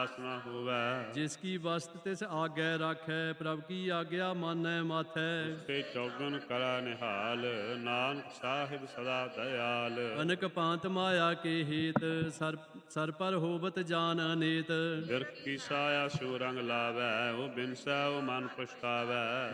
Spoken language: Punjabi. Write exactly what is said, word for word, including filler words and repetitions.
ਨਾਸ ਨਾ ਹੋਵੈ। ਜਿਸ ਕੀ ਵਸਤ ਤਿਸ ਆਗੇ ਰਾਖੈ, ਪ੍ਰਭ ਕੀ ਆਗਿਆ ਮਾਨੈ ਮਾਥੈ। ਤੇ ਚੌਗਨ ਕਲਾ ਨਿਹਾਲ, ਨਾਨਕ ਸਾਹਿਬ ਸਦਾ ਦਇਆਲ। ਅਨਕ ਭਾਂਤ ਮਾਇਆ ਕੇ ਹੇਤ, ਸਰ ਸਰ ਪਰ ਹੋਵਤ ਜਾਨ ਅਨੇਤ। ਬਿਰਖ ਕੀ ਸਾਇਆ ਸੋ ਰੰਗ ਲਾਵੈ, ਉਹ ਬਿਨਸੈ ਉਹ ਮਨ ਪਛਤਾਵੈ।